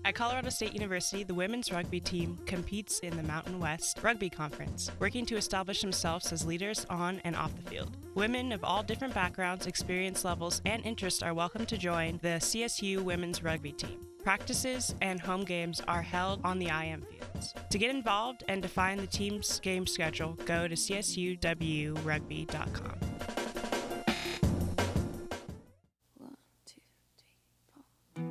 At Colorado State University, the women's rugby team competes in the Mountain West Rugby Conference, working to establish themselves as leaders on and off the field. Women of all different backgrounds, experience levels, and interests are welcome to join the CSU women's rugby team. Practices and home games are held on the IM fields. To get involved and to find the team's game schedule, go to csuwrugby.com.